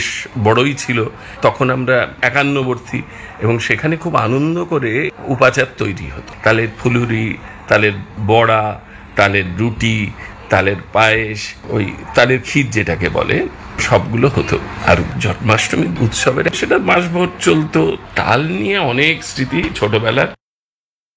বেশ বড়ই ছিল। তখন আমরা 51বর্তী, এবং সেখানে খুব আনন্দ করে উপাচার তৈরি হতো। তালের ফুলুরি, তালের বড়া, তালের রুটি, তালের পায়েস, ওই তালের ক্ষীর যেটাকে বলে, সবগুলো হতো। আর জন্মাষ্টমী উৎসবের সেটা মাসভর চলতো। তাল নিয়ে অনেক স্মৃতি ছোটবেলার।